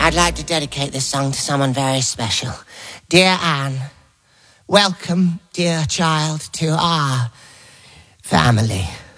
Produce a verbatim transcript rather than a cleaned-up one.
I'd like to dedicate this song to someone very special. Dear Anne, welcome, dear child, to our family.